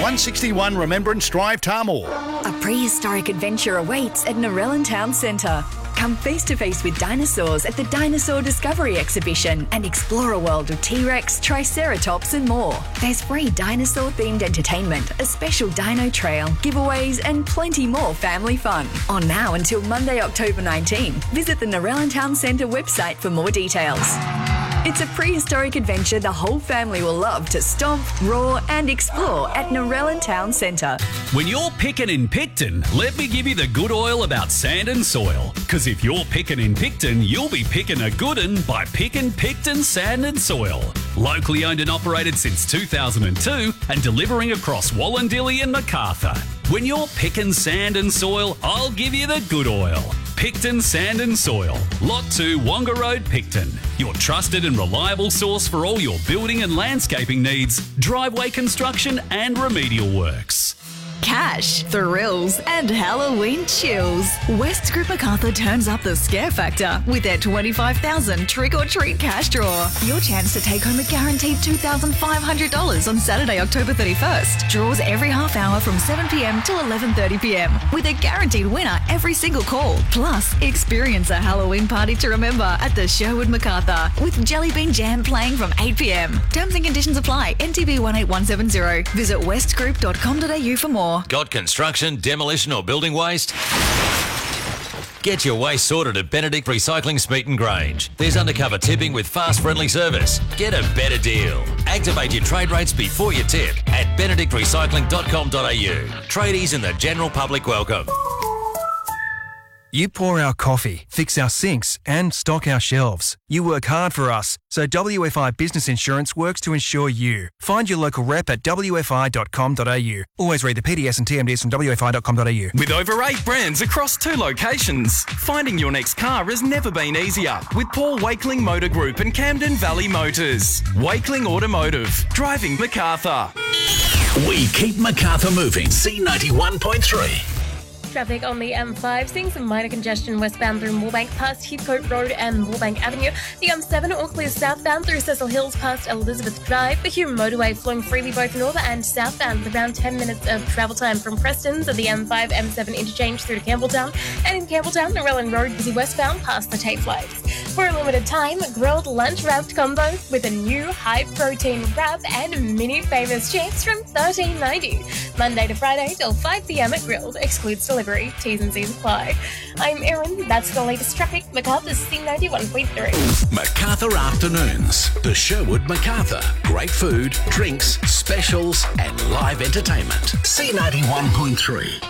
161 Remembrance Drive, Tarmore. A prehistoric adventure awaits at Narellan Town Centre. Come face to face with dinosaurs at the Dinosaur Discovery Exhibition and explore a world of T-Rex, Triceratops and more. There's free dinosaur-themed entertainment, a special dino trail, giveaways and plenty more family fun. On now until Monday, October 19. Visit the Narellan Town Centre website for more details. It's a prehistoric adventure the whole family will love to stomp, roar and explore at Narellan Town Centre. When you're picking in Picton, let me give you the good oil about sand and soil. Because if you're picking in Picton, you'll be picking a good un by picking Picton Sand and Soil. Locally owned and operated since 2002 and delivering across Wallandilly and Macarthur. When you're picking sand and soil, I'll give you the good oil. Picton Sand and Soil, Lot 2, Wonga Road, Picton. Your trusted and reliable source for all your building and landscaping needs, driveway construction and remedial works. Cash, thrills, and Halloween chills. West Group Macarthur turns up the scare factor with their $25,000 trick-or-treat cash draw. Your chance to take home a guaranteed $2,500 on Saturday, October 31st. Draws every half hour from 7 p.m. till 11:30 p.m. with a guaranteed winner every single call. Plus, experience a Halloween party to remember at the Sherwood Macarthur with Jelly Bean Jam playing from 8 p.m. Terms and conditions apply. NTB 18170. Visit westgroup.com.au for more. Got construction, demolition or building waste? Get your waste sorted at Benedict Recycling Smeaton Grange. There's undercover tipping with fast friendly service. Get a better deal. Activate your trade rates before you tip at benedictrecycling.com.au. Tradies and the general public welcome. You pour our coffee, fix our sinks and stock our shelves. You work hard for us, so WFI Business Insurance works to insure you. Find your local rep at wfi.com.au. Always read the PDS and TMDs from wfi.com.au. With over 8 brands across 2 locations, finding your next car has never been easier with Paul Wakeling Motor Group and Camden Valley Motors. Wakeling Automotive, driving Macarthur. We keep Macarthur moving. C91.3. Traffic on the M5, seeing some minor congestion westbound through Moorebank past Heathcote Road and Moorebank Avenue. The M7 all clear southbound through Cecil Hills past Elizabeth Drive. The Hume motorway flowing freely both north and southbound with around 10 minutes of travel time from Preston's at the M5 M7 interchange through to Campbelltown. And in Campbelltown, Narellan Road busy westbound past the Tate Lights. For a limited time, grilled lunch wrapped combo with a new high protein wrap and mini famous chips from $13.90. Monday to Friday till 5 p.m. at Grilled. Excludes delivery. T's and C's apply. I'm Erin. That's the latest traffic. Macarthur's C91.3. Macarthur Afternoons. The Sherwood Macarthur. Great food, drinks, specials and live entertainment. C91.3.